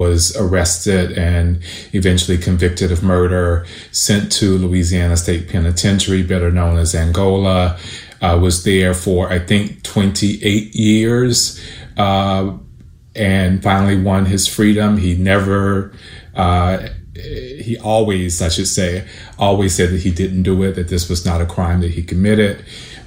was arrested and eventually convicted of murder, sent to Louisiana State Penitentiary, better known as Angola, was there for, I think, 28 years, and finally won his freedom. He always, I should say, always said that he didn't do it, that this was not a crime that he committed.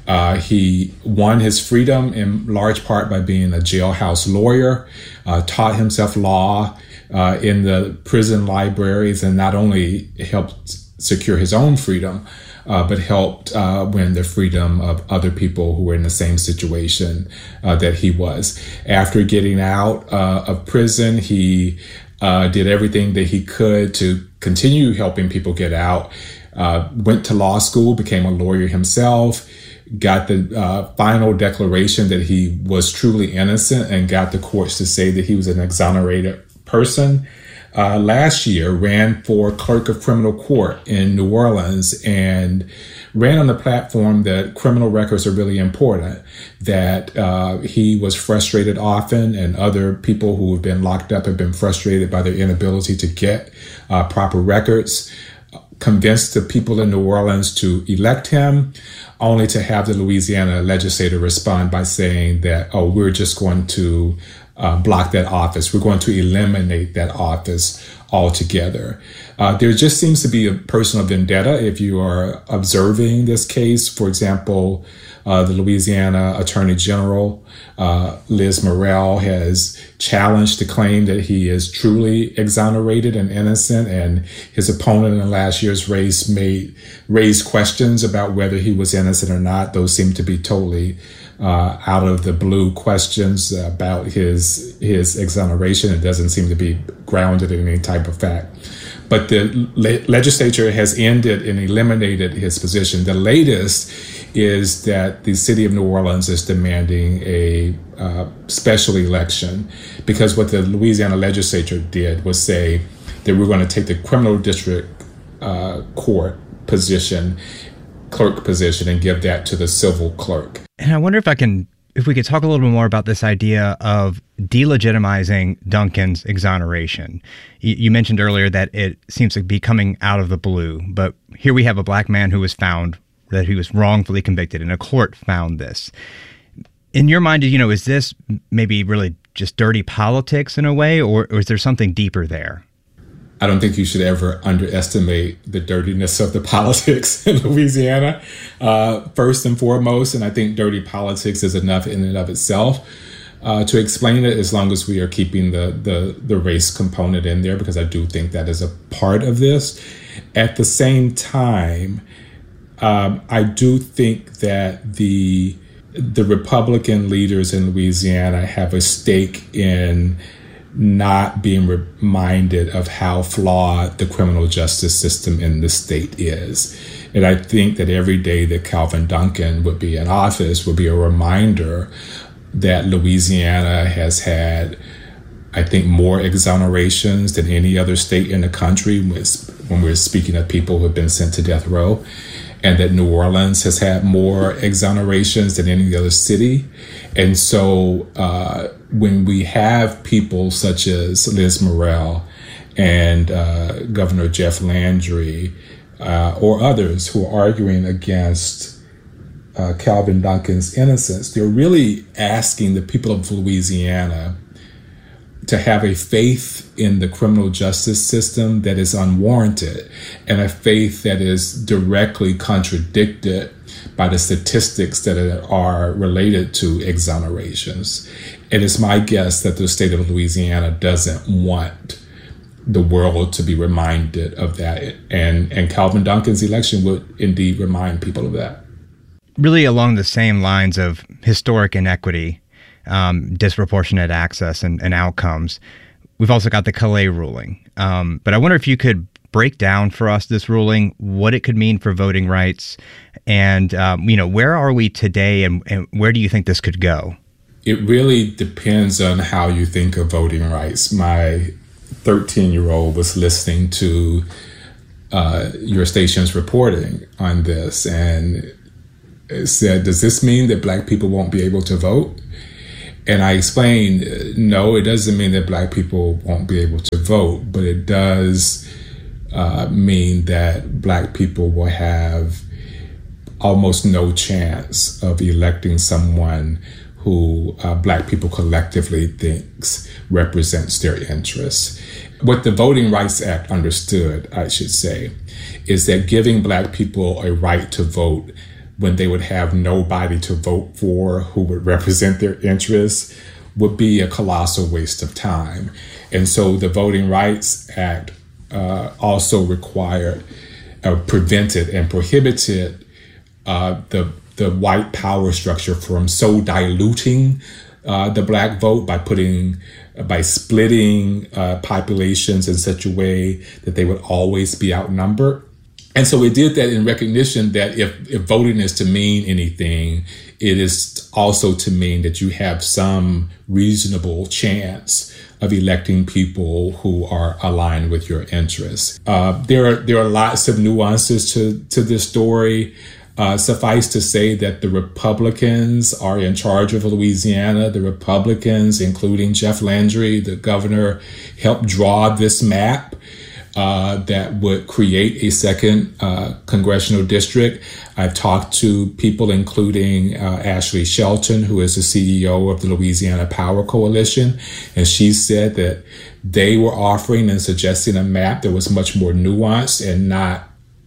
He won his freedom in large part by being a jailhouse lawyer, taught himself law in the prison libraries, and not only helped secure his own freedom, but helped win the freedom of other people who were in the same situation that he was. After getting out of prison, he did everything that he could to continue helping people get out, went to law school, became a lawyer himself, got the final declaration that he was truly innocent, and got the courts to say that he was an exonerated person. Last year ran for clerk of criminal court in New Orleans and ran on the platform that criminal records are really important, that he was frustrated often, and other people who have been locked up have been frustrated by their inability to get proper records, convinced the people in New Orleans to elect him, only to have the Louisiana legislature respond by saying that, oh, we're just going to block that office. We're going to eliminate that office altogether. There just seems to be a personal vendetta if you are observing this case. For example, the Louisiana Attorney General, Liz Murrill, has challenged the claim that he is truly exonerated and innocent, and his opponent in last year's race raised questions about whether he was innocent or not. Those seem to be totally out of the blue questions about his exoneration. It doesn't seem to be grounded in any type of fact. But the legislature has ended and eliminated his position. The latest is that the city of New Orleans is demanding a special election, because what the Louisiana legislature did was say that we're going to take the criminal district court position, clerk position, and give that to the civil clerk. And I wonder if we could talk a little bit more about this idea of delegitimizing Duncan's exoneration. You mentioned earlier that it seems to be coming out of the blue, but here we have a black man who was found that he was wrongfully convicted, and a court found this. In your mind, is this maybe really just dirty politics in a way, or is there something deeper there? I don't think you should ever underestimate the dirtiness of the politics in Louisiana, first and foremost. And I think dirty politics is enough in and of itself to explain it, as long as we are keeping the race component in there, because I do think that is a part of this. At the same time, I do think that the Republican leaders in Louisiana have a stake in not being reminded of how flawed the criminal justice system in the state is. And I think that every day that Calvin Duncan would be in office would be a reminder that Louisiana has had, I think, more exonerations than any other state in the country when we're speaking of people who have been sent to death row, and that New Orleans has had more exonerations than any other city. And so when we have people such as Liz Murrill and Governor Jeff Landry or others who are arguing against Calvin Duncan's innocence, they're really asking the people of Louisiana to have a faith in the criminal justice system that is unwarranted, and a faith that is directly contradicted by the statistics that are related to exonerations. And it's my guess that the state of Louisiana doesn't want the world to be reminded of that. And Calvin Duncan's election would indeed remind people of that. Really along the same lines of historic inequity, disproportionate access and outcomes, we've also got the Calais ruling. But I wonder if you could break down for us this ruling, what it could mean for voting rights, and where are we today, and where do you think this could go? It really depends on how you think of voting rights. My 13-year-old was listening to your station's reporting on this, and it said, does this mean that Black people won't be able to vote? And I explained, no, it doesn't mean that Black people won't be able to vote, but it does mean that Black people will have almost no chance of electing someone who Black people collectively thinks represents their interests. What the Voting Rights Act understood, I should say, is that giving Black people a right to vote when they would have nobody to vote for who would represent their interests would be a colossal waste of time. And so the Voting Rights Act also required, prevented and prohibited the white power structure from so diluting the Black vote by splitting populations in such a way that they would always be outnumbered. And so it did that in recognition that if voting is to mean anything, it is also to mean that you have some reasonable chance of electing people who are aligned with your interests. There are lots of nuances to this story. Suffice to say that the Republicans are in charge of Louisiana. The Republicans, including Jeff Landry, the governor, helped draw this map that would create a second congressional district. I've talked to people including Ashley Shelton, who is the CEO of the Louisiana Power Coalition, and she said that they were offering and suggesting a map that was much more nuanced and not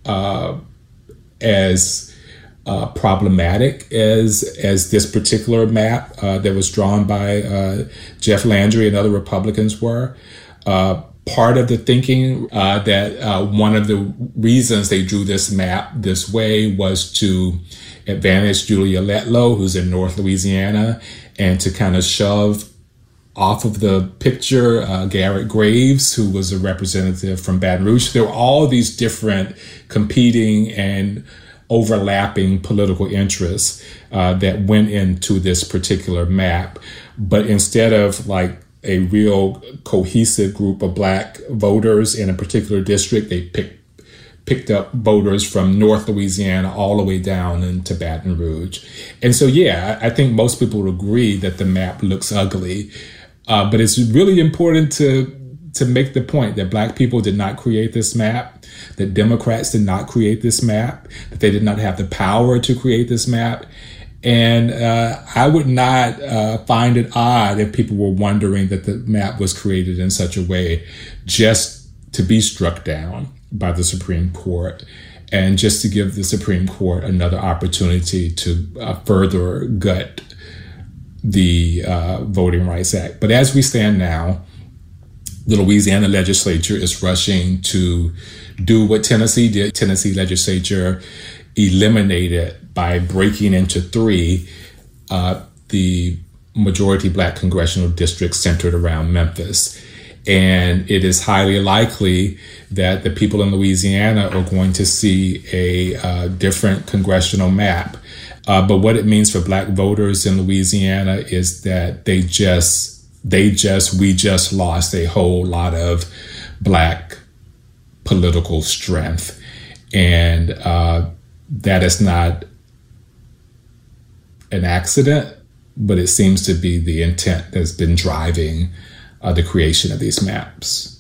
as problematic as this particular map that was drawn by Jeff Landry and other Republicans were. Part of the thinking that one of the reasons they drew this map this way was to advantage Julia Letlow, who's in North Louisiana, and to kind of shove off of the picture Garrett Graves, who was a representative from Baton Rouge. There were all these different competing and overlapping political interests that went into this particular map. But instead of like a real cohesive group of Black voters in a particular district, they picked up voters from North Louisiana all the way down into Baton Rouge. And so, yeah, I think most people would agree that the map looks ugly. But it's really important to make the point that Black people did not create this map, that Democrats did not create this map, that they did not have the power to create this map. And I would not find it odd if people were wondering that the map was created in such a way just to be struck down by the Supreme Court and just to give the Supreme Court another opportunity to further gut the Voting Rights Act. But as we stand now, the Louisiana legislature is rushing to do what Tennessee did. Tennessee legislature eliminated by breaking into three the majority Black congressional districts centered around Memphis. And it is highly likely that the people in Louisiana are going to see a different congressional map. But what it means for Black voters in Louisiana is that we just lost a whole lot of Black political strength. And that is not an accident, but it seems to be the intent that's been driving the creation of these maps.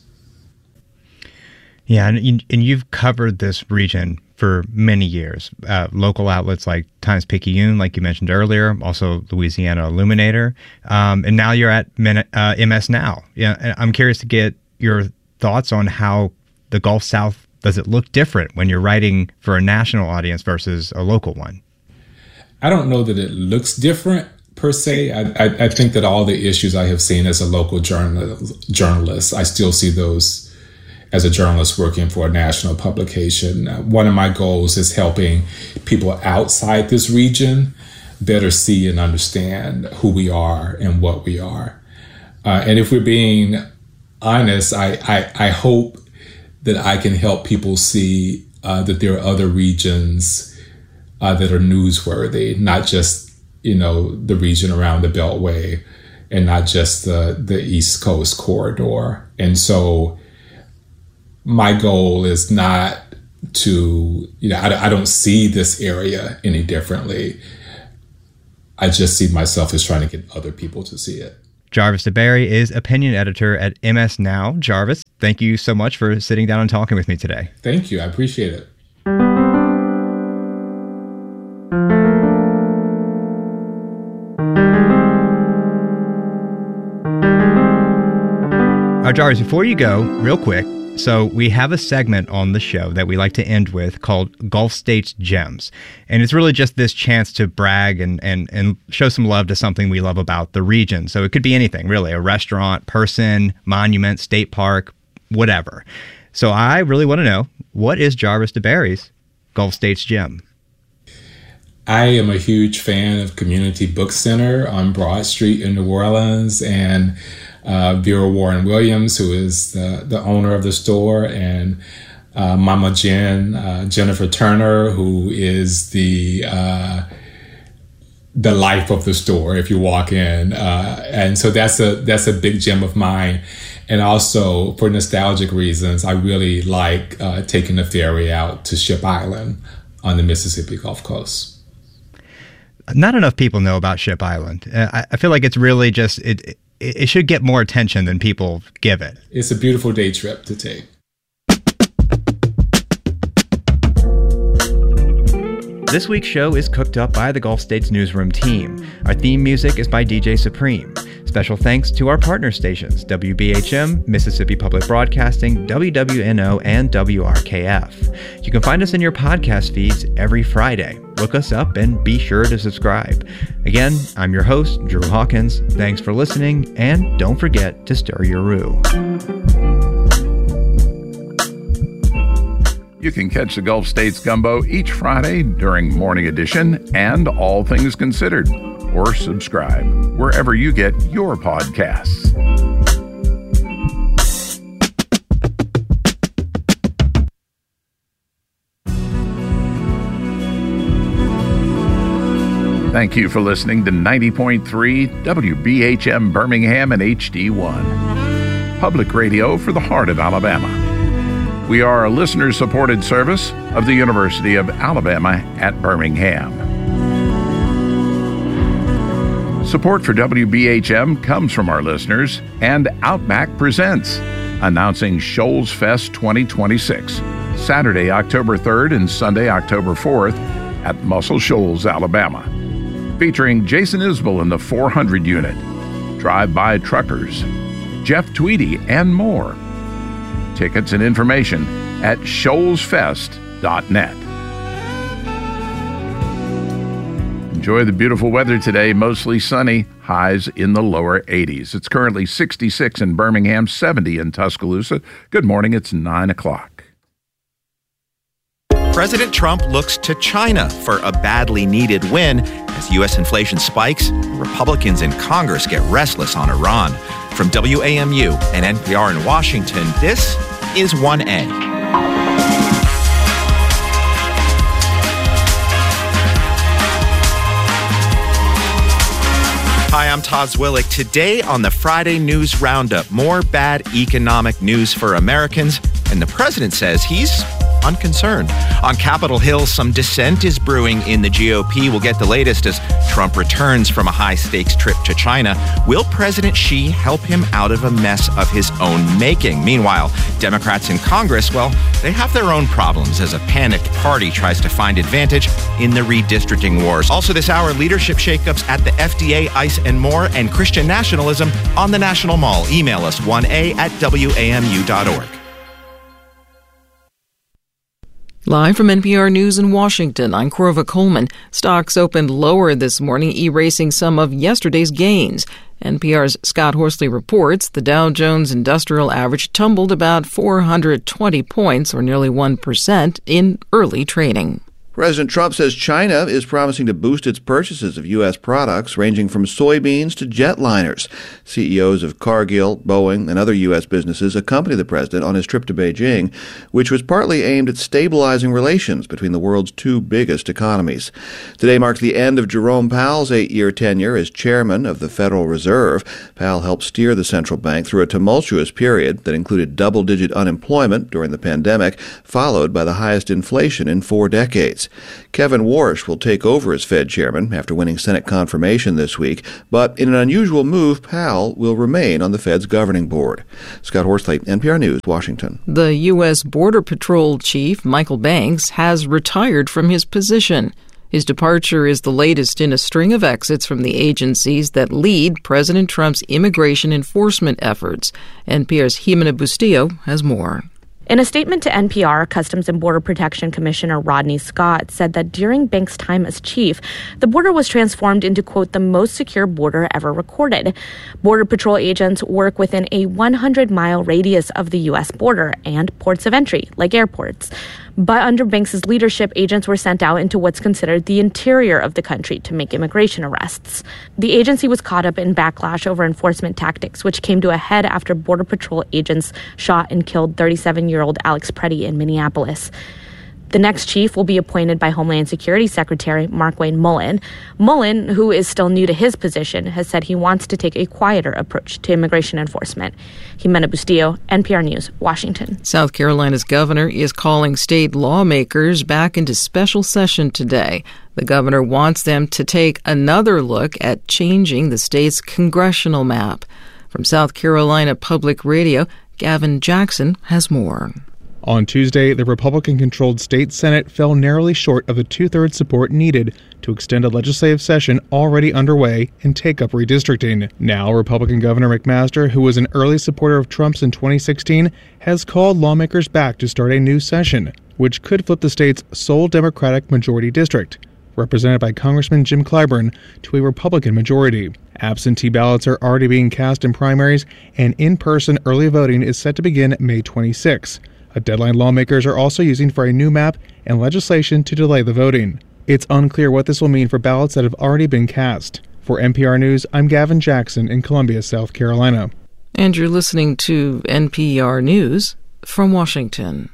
Yeah, and you've covered this region for many years. Local outlets like Times-Picayune, like you mentioned earlier, also Louisiana Illuminator, and now you're at MS Now. Yeah, I'm curious to get your thoughts on how the Gulf South, does it look different when you're writing for a national audience versus a local one? I don't know that it looks different per se. I think that all the issues I have seen as a local journalist, I still see those as a journalist working for a national publication. One of my goals is helping people outside this region better see and understand who we are and what we are. And if we're being honest, I hope that I can help people see that there are other regions that are newsworthy, not just, the region around the Beltway and not just the East Coast corridor. And so my goal is not to, I don't see this area any differently. I just see myself as trying to get other people to see it. Jarvis DeBerry is opinion editor at MS Now. Jarvis, thank you so much for sitting down and talking with me today. Thank you. I appreciate it. Jarvis, before you go, real quick, so we have a segment on the show that we like to end with called Gulf States Gems. And it's really just this chance to brag and show some love to something we love about the region. So it could be anything, really, a restaurant, person, monument, state park, whatever. So I really want to know, what is Jarvis DeBerry's Gulf States Gem? I am a huge fan of Community Book Center on Broad Street in New Orleans, and Vera Warren Williams, who is the owner of the store, and Mama Jen, Jennifer Turner, who is the life of the store if you walk in. And so that's a big gem of mine. And also, for nostalgic reasons, I really like taking the ferry out to Ship Island on the Mississippi Gulf Coast. Not enough people know about Ship Island. I feel like it's really just, it should get more attention than people give it. It's a beautiful day trip to take. This week's show is cooked up by the Gulf States Newsroom team. Our theme music is by DJ Supreme. Special thanks to our partner stations, WBHM, Mississippi Public Broadcasting, WWNO, and WRKF. You can find us in your podcast feeds every Friday. Look us up and be sure to subscribe. Again, I'm your host, Drew Hawkins. Thanks for listening, and don't forget to stir your roux. You can catch the Gulf States Gumbo each Friday during Morning Edition and All Things Considered, or subscribe wherever you get your podcasts. Thank you for listening to 90.3 WBHM Birmingham and HD1, public radio for the heart of Alabama. We are a listener-supported service of the University of Alabama at Birmingham. Support for WBHM comes from our listeners and Outback Presents, announcing Shoals Fest 2026, Saturday, October 3rd and Sunday, October 4th at Muscle Shoals, Alabama, featuring Jason Isbell in the 400 unit, Drive-By Truckers, Jeff Tweedy, and more. Tickets and information at shoalsfest.net. Enjoy the beautiful weather today, mostly sunny, highs in the lower 80s. It's currently 66 in Birmingham, 70 in Tuscaloosa. Good morning, it's 9 o'clock. President Trump looks to China for a badly needed win as U.S. inflation spikes and Republicans in Congress get restless on Iran. From WAMU and NPR in Washington, this is 1A. Hi, I'm Todd Zwillick. Today on the Friday News Roundup, more bad economic news for Americans, and the president says he's unconcerned. On Capitol Hill, some dissent is brewing in the GOP. We'll get the latest as Trump returns from a high-stakes trip to China. Will President Xi help him out of a mess of his own making? Meanwhile, Democrats in Congress, well, they have their own problems as a panicked party tries to find advantage in the redistricting wars. Also this hour, leadership shakeups at the FDA, ICE, and more, and Christian nationalism on the National Mall. Email us 1a@wamu.org. Live from NPR News in Washington, I'm Corva Coleman. Stocks opened lower this morning, erasing some of yesterday's gains. NPR's Scott Horsley reports the Dow Jones Industrial Average tumbled about 420 points, or nearly 1%, in early trading. President Trump says China is promising to boost its purchases of U.S. products ranging from soybeans to jetliners. CEOs of Cargill, Boeing, and other U.S. businesses accompany the president on his trip to Beijing, which was partly aimed at stabilizing relations between the world's two biggest economies. Today marks the end of Jerome Powell's 8-year tenure as chairman of the Federal Reserve. Powell helped steer the central bank through a tumultuous period that included double-digit unemployment during the pandemic, followed by the highest inflation in 4 decades. States. Kevin Warsh will take over as Fed chairman after winning Senate confirmation this week, but in an unusual move, Powell will remain on the Fed's governing board. Scott Horsley, NPR News, Washington. The U.S. Border Patrol Chief, Michael Banks, has retired from his position. His departure is the latest in a string of exits from the agencies that lead President Trump's immigration enforcement efforts. NPR's Jimena Bustillo has more. In a statement to NPR, Customs and Border Protection Commissioner Rodney Scott said that during Banks' time as chief, the border was transformed into, quote, the most secure border ever recorded. Border Patrol agents work within a 100-mile radius of the U.S. border and ports of entry, like airports. But under Banks' leadership, agents were sent out into what's considered the interior of the country to make immigration arrests. The agency was caught up in backlash over enforcement tactics, which came to a head after Border Patrol agents shot and killed 37-year-old Alex Preddy in Minneapolis. The next chief will be appointed by Homeland Security Secretary Markwayne Mullin. Mullin, who is still new to his position, has said he wants to take a quieter approach to immigration enforcement. Jimena Bustillo, NPR News, Washington. South Carolina's governor is calling state lawmakers back into special session today. The governor wants them to take another look at changing the state's congressional map. From South Carolina Public Radio, Gavin Jackson has more. On Tuesday, the Republican-controlled state Senate fell narrowly short of the two-thirds support needed to extend a legislative session already underway and take up redistricting. Now, Republican Governor McMaster, who was an early supporter of Trump's in 2016, has called lawmakers back to start a new session, which could flip the state's sole Democratic majority district, represented by Congressman Jim Clyburn, to a Republican majority. Absentee ballots are already being cast in primaries, and in-person early voting is set to begin May 26. A deadline lawmakers are also using for a new map and legislation to delay the voting. It's unclear what this will mean for ballots that have already been cast. For NPR News, I'm Gavin Jackson in Columbia, South Carolina. And you're listening to NPR News from Washington.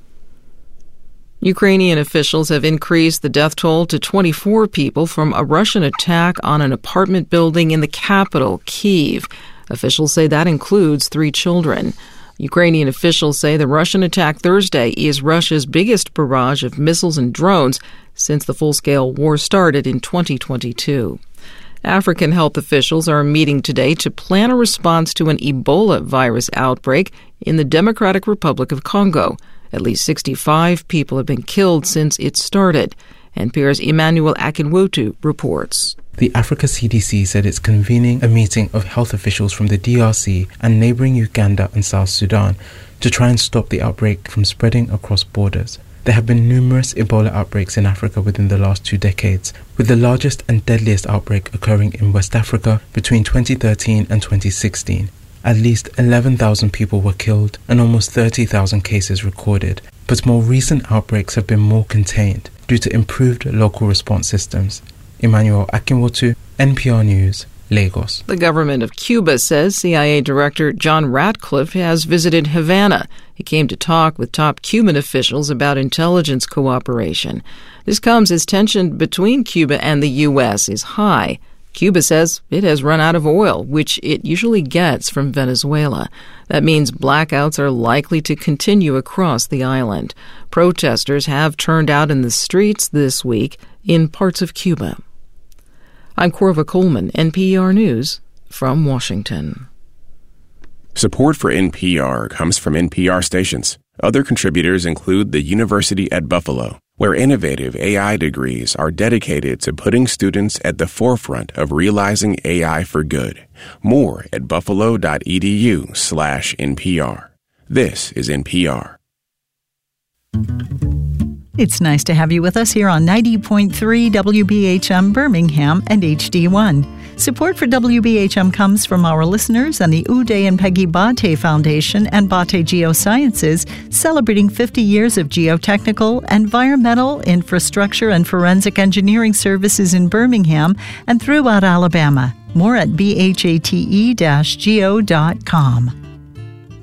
Ukrainian officials have increased the death toll to 24 people from a Russian attack on an apartment building in the capital, Kyiv. Officials say that includes 3 children. Ukrainian officials say the Russian attack Thursday is Russia's biggest barrage of missiles and drones since the full-scale war started in 2022. African health officials are meeting today to plan a response to an Ebola virus outbreak in the Democratic Republic of Congo. At least 65 people have been killed since it started. NPR's Emmanuel Akinwotu reports. The Africa CDC said it's convening a meeting of health officials from the DRC and neighboring Uganda and South Sudan to try and stop the outbreak from spreading across borders. There have been numerous Ebola outbreaks in Africa within the last 2 decades, with the largest and deadliest outbreak occurring in West Africa between 2013 and 2016. At least 11,000 people were killed and almost 30,000 cases recorded, but more recent outbreaks have been more contained due to improved local response systems. Emmanuel Akinwotu, NPR News, Lagos. The government of Cuba says CIA Director John Ratcliffe has visited Havana. He came to talk with top Cuban officials about intelligence cooperation. This comes as tension between Cuba and the U.S. is high. Cuba says it has run out of oil, which it usually gets from Venezuela. That means blackouts are likely to continue across the island. Protesters have turned out in the streets this week in parts of Cuba. I'm Corva Coleman, NPR News from Washington. Support for NPR comes from NPR stations. Other contributors include the University at Buffalo, where innovative AI degrees are dedicated to putting students at the forefront of realizing AI for good. More at buffalo.edu/NPR. This is NPR. It's nice to have you with us here on 90.3 WBHM Birmingham and HD1. Support for WBHM comes from our listeners and the Uday and Peggy Bate Foundation and Bate Geosciences, celebrating 50 years of geotechnical, environmental, infrastructure, and forensic engineering services in Birmingham and throughout Alabama. More at bhate-geo.com.